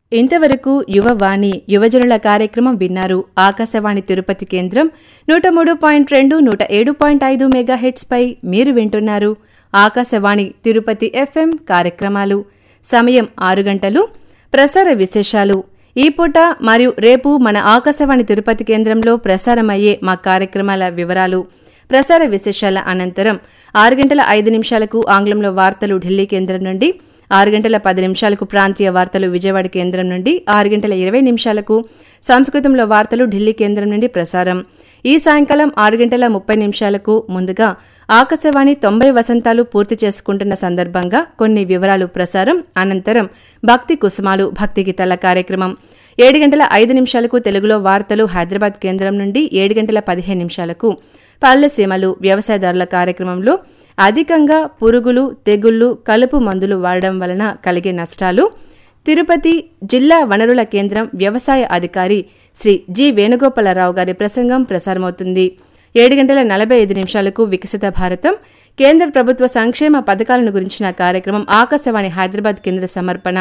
ఇంతవరకు యువవాణి యువజనుల కార్యక్రమం విన్నారు. ఆకాశవాణి తిరుపతి కేంద్రం 103.2 107.5 మెగాహెర్ట్జ్ పై మీరు వింటున్నారు ఆకాశవాణి తిరుపతి FM కార్యక్రమాలు. సమయం 6 గంటలు. ప్రసార విశేషాలు. ఈ పూట మరియు రేపు మన ఆకాశవాణి తిరుపతి కేంద్రంలో ప్రసారమయ్యే మా కార్యక్రమాల వివరాలు. ప్రసార విశేషాల అనంతరం 6 గంటల 5 నిమిషాలకు ఆంగ్లంలో వార్తలు ఢిల్లీ కేంద్రం నుండి, 6 గంటల 10 నిమిషాలకు ప్రాంతీయ వార్తలు విజయవాడ కేంద్రం నుండి, 6 గంటల 20 నిమిషాలకు సంస్కృతంలో వార్తలు ఢిల్లీ కేంద్రం నుండి ప్రసారం. ఈ సాయంకాలం 6 గంటల 30 నిమిషాలకు ముందుగా ఆకాశవాణి 90 వసంతాలు పూర్తి చేసుకుంటున్న సందర్భంగా కొన్ని వివరాలు ప్రసారం. అనంతరం భక్తి కుసుమాలు భక్తి గీతాల కార్యక్రమం. 7 గంటల 5 నిమిషాలకు తెలుగులో వార్తలు హైదరాబాద్ కేంద్రం నుండి, 7 గంటల 15 నిమిషాలకు పల్లెసీమలు వ్యవసాయదారుల కార్యక్రమంలో అధికంగా పురుగులు, తెగుళ్లు, కలుపు మందులు వాడడం వలన కలిగే నష్టాలు, తిరుపతి జిల్లా వనరుల కేంద్రం వ్యవసాయ అధికారి శ్రీ జి వేణుగోపాలరావు గారి ప్రసంగం ప్రసారమవుతుంది. 7 గంటల 45 నిమిషాలకు వికసిత భారతం కేంద్ర ప్రభుత్వ సంక్షేమ పథకాలను గురించిన కార్యక్రమం ఆకాశవాణి హైదరాబాద్ కేంద్ర సమర్పణ.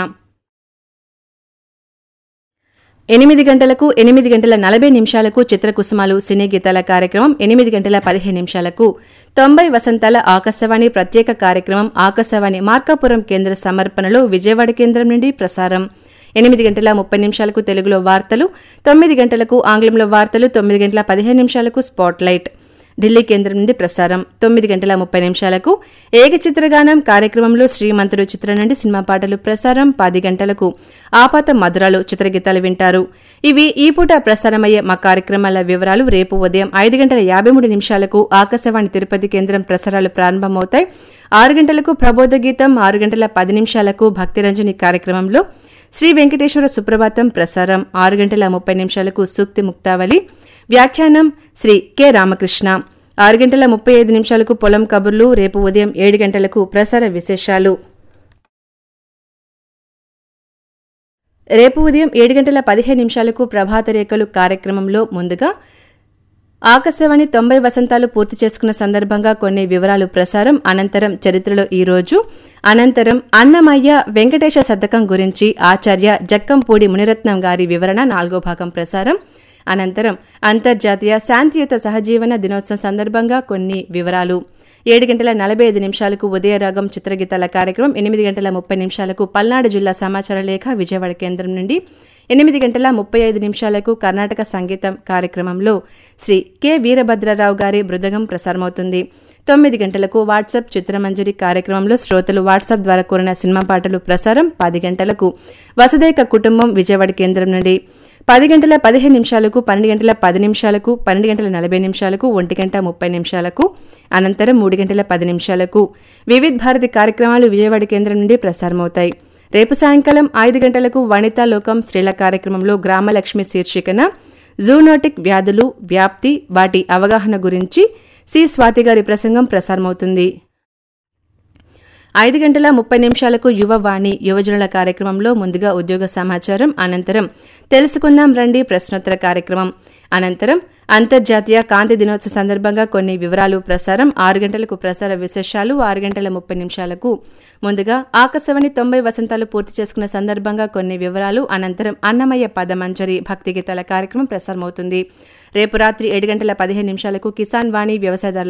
8 గంటలకు 8 గంటల 40 నిమిషాలకు చిత్రకుసుమాలు సినీ గీతాల కార్యక్రమం. 8 గంటల 15 నిమిషాలకు 90 వసంతాల ఆకాశవాణి ప్రత్యేక కార్యక్రమం ఆకాశవాణి మార్కాపురం కేంద్ర సమర్పణలో విజయవాడ కేంద్రం నుండి ప్రసారం. 8 గంటల 30 నిమిషాలకు తెలుగులో వార్తలు, 9 గంటలకు ఆంగ్లంలో వార్తలు, 9 గంటల 15 నిమిషాలకు స్పాట్లైట్ ఢిల్లీ కేంద్రం నుండి ప్రసారం. 9 గంటల 30 నిమిషాలకు ఏకచిత్రగానం కార్యక్రమంలో శ్రీమంతుడు చిత్రం నుండి సినిమా పాటలు ప్రసారం. 10 గంటలకు ఆపాత మధురాలు చిత్రగీతాలు వింటారు. ఇవి ఈ పూట ప్రసారమయ్యే మా కార్యక్రమాల వివరాలు. రేపు ఉదయం 5 గంటల 53 నిమిషాలకు ఆకాశవాణి తిరుపతి కేంద్రం ప్రసారాలు ప్రారంభమవుతాయి. 6 గంటలకు ప్రబోధ గీతం, 6 గంటల 10 నిమిషాలకు భక్తిరంజని కార్యక్రమంలో శ్రీ వెంకటేశ్వర సుప్రభాతం ప్రసారం. 6 గంటల 30 నిమిషాలకు సూక్తి ముక్తావళి వ్యాఖ్యానం శ్రీ కె రామకృష్ణ. 6 గంటల 35 నిమిషాలకు పొలం కబుర్లు. రేపు ఉదయం 7 గంటలకు ప్రసార విశేషాలు. రేపు ఉదయం 7 గంటల 15 నిమిషాలకు ప్రభాత రేఖలు కార్యక్రమంలో ముందుగా ఆకాశవాణి 90 వసంతాలు పూర్తి చేసుకున్న సందర్భంగా కొన్ని వివరాలు ప్రసారం. అనంతరం చరిత్రలో ఈ రోజు, అనంతరం అన్నమయ్య వెంకటేశ శతకం గురించి ఆచార్య జక్కంపూడి మునిరత్నం గారి వివరణ 4వ భాగం ప్రసారం. అనంతరం అంతర్జాతీయ శాంతియుత సహజీవన దినోత్సవం సందర్భంగా కొన్ని వివరాలు. 7 గంటల 45 నిమిషాలకు ఉదయరాగం చిత్రగీతాల కార్యక్రమం. 8 గంటల 30 నిమిషాలకు పల్నాడు జిల్లా సమాచార లేఖ విజయవాడ కేంద్రం నుండి, 8 గంటల 35 నిమిషాలకు కర్ణాటక సంగీతం కార్యక్రమంలో శ్రీ కె వీరభద్రరావు గారి మృదంగం ప్రసారమవుతుంది. 9 గంటలకు వాట్సాప్ చిత్రమంజరి కార్యక్రమంలో శ్రోతలు వాట్సాప్ ద్వారా కోరిన సినిమా పాటలు ప్రసారం. 10 గంటలకు వసుదైక కుటుంబం విజయవాడ కేంద్రం నుండి, 10 గంటల 15 నిమిషాలకు, 12 గంటల 10 నిమిషాలకు, 12 గంటల 40 నిమిషాలకు, 1 గంట 30 నిమిషాలకు, అనంతరం 3 గంటల 10 నిమిషాలకు వివిధ్ భారతి కార్యక్రమాలు విజయవాడ కేంద్రం నుండి ప్రసారమవుతాయి. రేపు సాయంకాలం 5 గంటలకు వనితా లోకం స్త్రీల కార్యక్రమంలో గ్రామలక్ష్మి శీర్షికన జూనోటిక్ వ్యాధులు వ్యాప్తి, వాటి అవగాహన గురించి సి స్వాతి గారి ప్రసంగం ప్రసారమవుతుంది. 5 గంటల 30 నిమిషాలకు యువవాణి యువజనుల కార్యక్రమంలో ముందుగా ఉద్యోగ సమాచారం, అనంతరం తెలుసుకుందాం రండి ప్రశ్నోత్తర కార్యక్రమం, అనంతరం అంతర్జాతీయ కాంతి దినోత్సవ సందర్భంగా కొన్ని వివరాలు ప్రసారం. 6 గంటలకు ప్రసార విశేషాలు. 6 గంటల 30 నిమిషాలకు ముందుగా ఆకాశవాణి 90 వసంతాలు పూర్తి చేసుకున్న సందర్భంగా కొన్ని వివరాలు, అనంతరం అన్నమయ్య పదమంజరి భక్తి గీతాల కార్యక్రమం ప్రసారమవుతుంది. రేపు రాత్రి 7 గంటల 15 నిమిషాలకు కిసాన్ వాణి వ్యవసాయదారుల